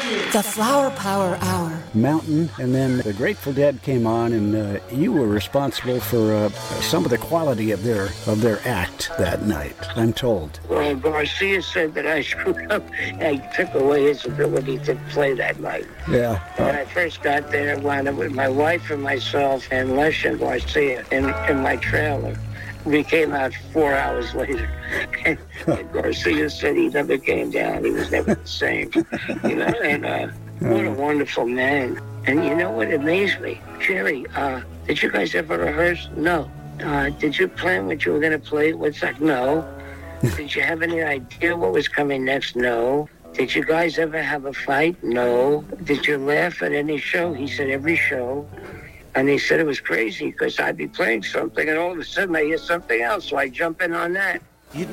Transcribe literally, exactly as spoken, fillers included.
The Flower Power Hour. Mountain, and then the Grateful Dead came on, and uh, you were responsible for uh, some of the quality of their of their act that night, I'm told. Well, Garcia said that I screwed up. I took away his ability to play that night. Yeah. When I first got there, I wound up with my wife and myself and Les and Garcia in, in my trailer. We came out four hours later, and, and Garcia said he never came down. He was never the same, you know. And uh, what a wonderful man. And you know what amazed me, Jerry? Uh, did you guys ever rehearse? No. Uh, did you plan what you were going to play? What's that? No. Did you have any idea what was coming next? No. Did you guys ever have a fight? No. Did you laugh at any show? He said every show. And he said it was crazy because I'd be playing something and all of a sudden I hear something else. So I jump in on that.